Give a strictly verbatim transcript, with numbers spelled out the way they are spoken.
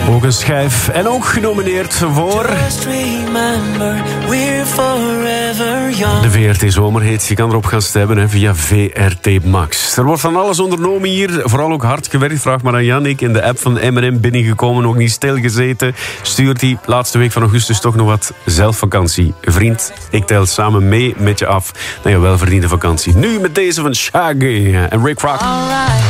Ook een schijf en ook genomineerd voor de V R T Zomerhits. Je kan erop gaan stemmen hè, via V R T Max. Er wordt van alles ondernomen hier. Vooral ook hard gewerkt. Vraag maar aan Jannik in de app van M en M binnengekomen. Nog niet stilgezeten. Stuurt die laatste week van augustus toch nog wat zelfvakantie. Vriend, ik tel samen mee met je af naar je welverdiende vakantie. Nu met deze van Shaggy en Rick Rock.